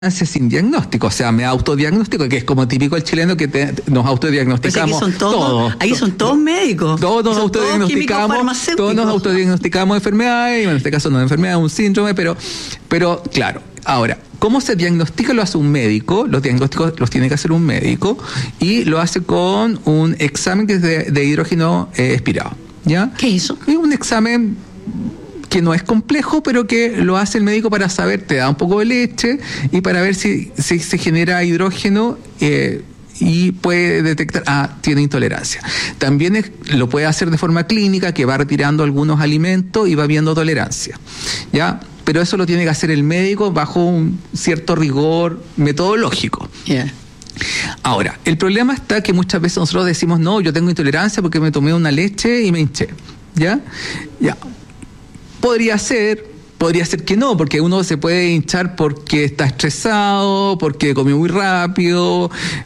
sin diagnóstico, o sea, me autodiagnostico, que es como típico el chileno que nos autodiagnosticamos. Pues aquí son todos médicos. Todos nos autodiagnosticamos enfermedades, y en este caso no es enfermedad, es un síndrome, pero claro, ahora, ¿cómo se diagnostica? Lo hace un médico, los diagnósticos los tiene que hacer un médico, y lo hace con un examen que es de hidrógeno expirado, ¿ya? ¿Qué es eso? Es un examen que no es complejo, pero que lo hace el médico para saber, te da un poco de leche y para ver si se genera hidrógeno y puede detectar, tiene intolerancia. También lo puede hacer de forma clínica, que va retirando algunos alimentos y va viendo tolerancia, ¿ya? Pero eso lo tiene que hacer el médico bajo un cierto rigor metodológico. Yeah. Ahora, el problema está que muchas veces nosotros decimos, no, yo tengo intolerancia porque me tomé una leche y me hinché, ¿ya? Podría ser que no, porque uno se puede hinchar porque está estresado, porque comió muy rápido,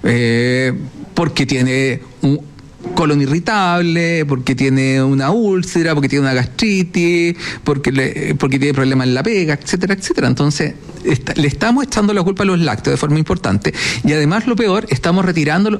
porque tiene un colon irritable, porque tiene una úlcera, porque tiene una gastritis, porque tiene problemas en la pega, etcétera, etcétera. Entonces, le estamos echando la culpa a los lácteos de forma importante. Y además, lo peor, estamos retirándolo.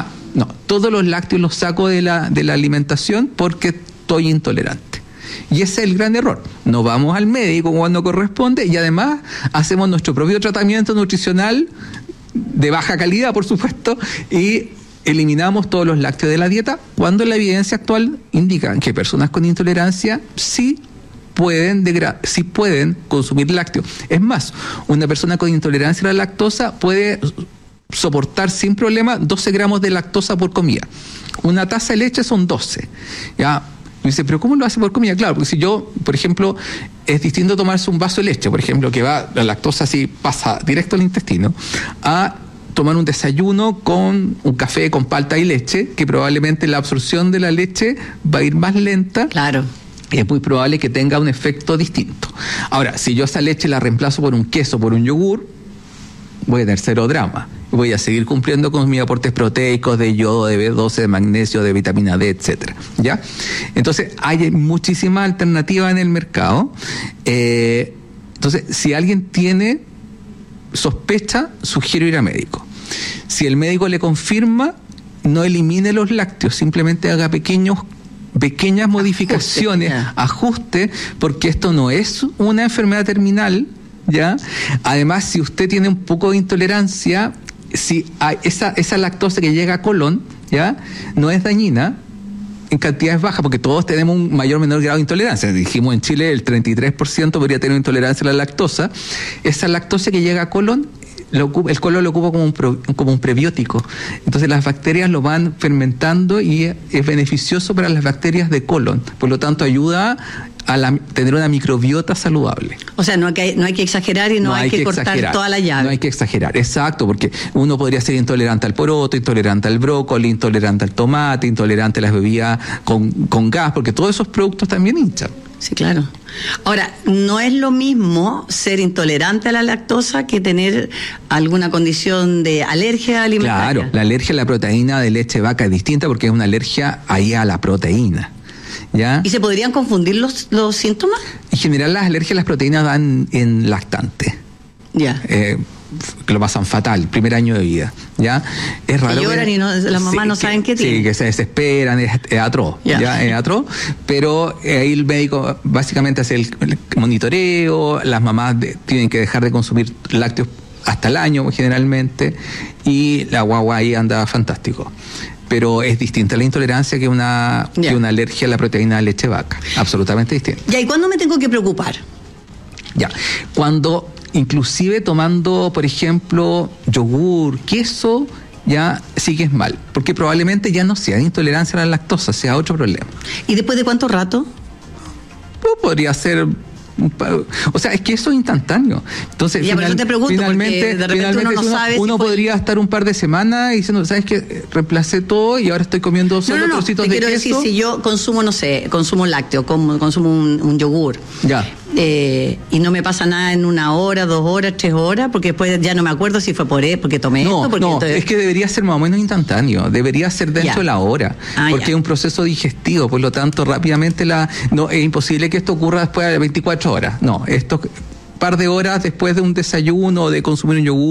Todos los lácteos los saco de la alimentación porque estoy intolerante. Y ese es el gran error. No vamos al médico cuando corresponde y además hacemos nuestro propio tratamiento nutricional de baja calidad, por supuesto, y eliminamos todos los lácteos de la dieta, cuando la evidencia actual indica que personas con intolerancia sí pueden consumir lácteos. Es más, una persona con intolerancia a la lactosa puede soportar sin problema 12 gramos de lactosa por comida. Una taza de leche son 12, ¿ya? Y dice, ¿pero cómo lo hace por comida? Claro, porque si yo, por ejemplo, es distinto tomarse un vaso de leche, por ejemplo, que la lactosa así pasa directo al intestino, a tomar un desayuno con un café con palta y leche, que probablemente la absorción de la leche va a ir más lenta. Claro. Y es muy probable que tenga un efecto distinto. Ahora, si yo esa leche la reemplazo por un queso, por un yogur, voy a tener cero drama. Voy a seguir cumpliendo con mis aportes proteicos de yodo, de B12, de magnesio, de vitamina D, etcétera, ¿ya? Entonces, hay muchísimas alternativas en el mercado. Entonces, si alguien tiene sospecha, sugiero ir a médico. Si el médico le confirma, no elimine los lácteos, simplemente haga pequeñas modificaciones, ajuste, porque esto no es una enfermedad terminal, ¿ya? Además, si usted tiene un poco de intolerancia, si hay esa lactosa que llega a colon, ¿ya? No es dañina en cantidades bajas, porque todos tenemos un mayor o menor grado de intolerancia. Dijimos en Chile el 33% podría tener intolerancia a la lactosa. Esa lactosa que llega a colon, el colon lo ocupa como un prebiótico. Entonces las bacterias lo van fermentando y es beneficioso para las bacterias de colon. Por lo tanto, ayuda a tener una microbiota saludable. O sea, no hay que exagerar y no hay que cortar toda la llave. No hay que exagerar, exacto, porque uno podría ser intolerante al poroto, intolerante al brócoli, intolerante al tomate, intolerante a las bebidas con gas, porque todos esos productos también hinchan. Sí, claro. Ahora, no es lo mismo ser intolerante a la lactosa que tener alguna condición de alergia alimentaria. Claro, la alergia a la proteína de leche de vaca es distinta porque es una alergia ahí a la proteína, ¿ya? ¿Y se podrían confundir los síntomas? En general, las alergias a las proteínas dan en lactante. Ya. Que lo pasan fatal, primer año de vida, ¿ya? Es raro. Que lloran y las mamás no saben qué tienen. Sí, que se desesperan, es atroz, ¿ya? Es atroz, pero ahí el médico básicamente hace el monitoreo, las mamás tienen que dejar de consumir lácteos hasta el año generalmente, y la guagua ahí anda fantástico. Pero es distinta la intolerancia que una alergia a la proteína de leche vaca, absolutamente distinta. ¿Y cuándo me tengo que preocupar? Ya, cuando inclusive tomando, por ejemplo, yogur, queso, ya sí que es mal, porque probablemente ya no sea intolerancia a la lactosa, sea otro problema. ¿Y después de cuánto rato? Pues podría ser... O sea, es que eso es instantáneo. Entonces, por eso te pregunto, finalmente de repente uno no sabe. Uno podría estar un par de semanas diciendo, ¿sabes qué? Reemplacé todo y ahora estoy comiendo solo trocitos de queso. Quiero decir, si yo consumo lácteo, consumo un yogur. Ya. Y no me pasa nada en 1 hora, 2 horas, 3 horas, porque después ya no me acuerdo si fue porque tomé esto. Entonces... es que debería ser más o menos instantáneo, debería ser dentro de la hora, porque es un proceso digestivo, por lo tanto rápidamente es imposible que esto ocurra después de 24 horas. No, esto par de horas después de un desayuno o de consumir un yogur